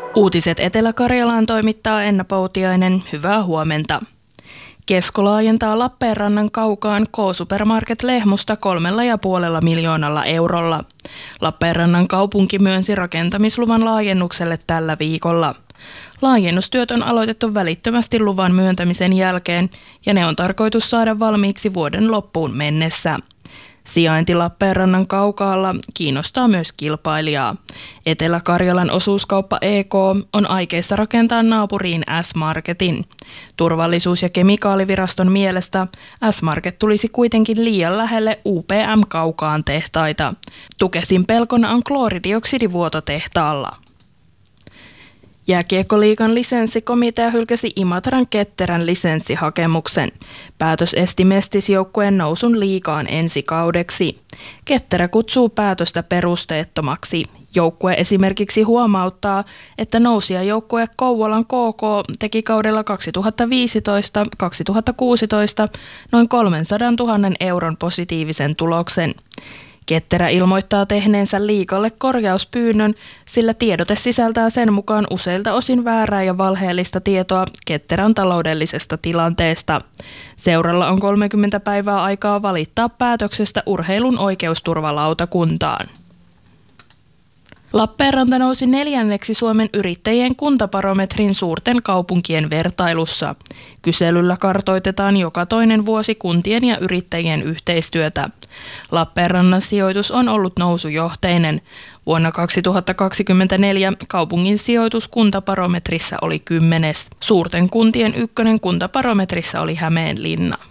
Uutiset Etelä-Karjalaan toimittaa Enna Poutiainen. Hyvää huomenta. Kesko laajentaa Lappeenrannan kaukaan K-Supermarket Lehmusta 3,5 miljoonalla eurolla. Lappeenrannan kaupunki myönsi rakentamisluvan laajennukselle tällä viikolla. Laajennustyöt on aloitettu välittömästi luvan myöntämisen jälkeen ja ne on tarkoitus saada valmiiksi vuoden loppuun mennessä. Sijainti Lappeenrannan kaukaalla kiinnostaa myös kilpailijaa. Etelä-Karjalan osuuskauppa EK on aikeissa rakentaa naapuriin S-Marketin. Turvallisuus- ja kemikaaliviraston mielestä S-Market tulisi kuitenkin liian lähelle UPM-kaukaan tehtaita. Tukesin pelkona on kloridioksidivuoto tehtaalla. Jääkiekkoliigan lisenssikomitea hylkäsi Imatran Ketterän lisenssihakemuksen. Päätös esti Mestis-joukkueen nousun liigaan ensi kaudeksi. Ketterä kutsuu päätöstä perusteettomaksi. Joukkue esimerkiksi huomauttaa, että nousijajoukkue Kouvolan KK teki kaudella 2015-2016 noin 300 000 euron positiivisen tuloksen. Ketterä ilmoittaa tehneensä liigalle korjauspyynnön, sillä tiedote sisältää sen mukaan useilta osin väärää ja valheellista tietoa Ketterän taloudellisesta tilanteesta. Seuralla on 30 päivää aikaa valittaa päätöksestä urheilun oikeusturvalautakuntaan. Lappeenranta nousi 4. Suomen yrittäjien kuntabarometrin suurten kaupunkien vertailussa. Kyselyllä kartoitetaan joka toinen vuosi kuntien ja yrittäjien yhteistyötä. Lappeenrannan sijoitus on ollut nousujohteinen. Vuonna 2024 kaupungin sijoitus kuntabarometrissa oli 10. Suurten kuntien ykkönen kuntabarometrissa oli Hämeenlinna.